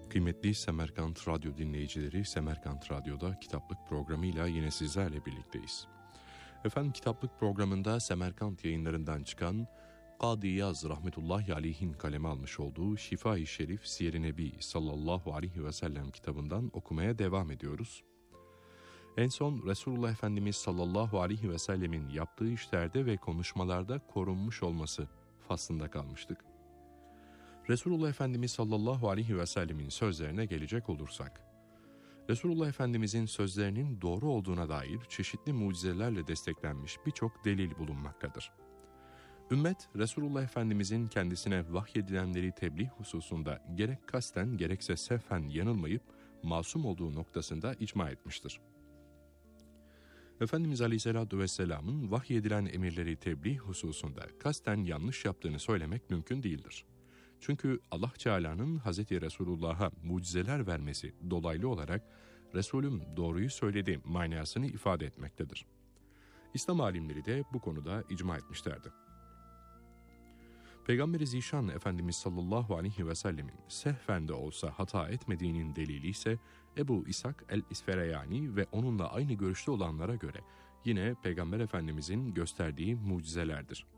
Kıymetli Semerkant Radyo dinleyicileri, Semerkant Radyo'da Kitaplık programıyla yine sizlerle birlikteyiz. Efendim, Kitaplık programında Semerkant yayınlarından çıkan Kadı İyaz rahmetullahi aleyhin kaleme almış olduğu Şifa-i Şerif Siyer-i Nebi sallallahu aleyhi ve sellem kitabından okumaya devam ediyoruz. En son Resulullah Efendimiz sallallahu aleyhi ve sellemin yaptığı işlerde ve konuşmalarda korunmuş olması faslında kalmıştık. Resulullah Efendimiz sallallahu aleyhi ve sellemin sözlerine gelecek olursak, Resulullah Efendimizin sözlerinin doğru olduğuna dair çeşitli mucizelerle desteklenmiş birçok delil bulunmaktadır. Ümmet, Resulullah Efendimizin kendisine vahyedilenleri tebliğ hususunda gerek kasten gerekse sehven yanılmayıp masum olduğu noktasında icma etmiştir. Efendimiz Aleyhisselatü Vesselam'ın vahyedilen emirleri tebliğ hususunda kasten yanlış yaptığını söylemek mümkün değildir. Çünkü Allah Teala'nın Hz. Resulullah'a mucizeler vermesi dolaylı olarak Resulüm doğruyu söyledi manasını ifade etmektedir. İslam alimleri de bu konuda icma etmişlerdi. Peygamber-i Zişan Efendimiz sallallahu aleyhi ve sellemin sehven de olsa hata etmediğinin delili ise Ebu İshak el-İsfereyani ve onunla aynı görüşte olanlara göre yine Peygamber Efendimizin gösterdiği mucizelerdir.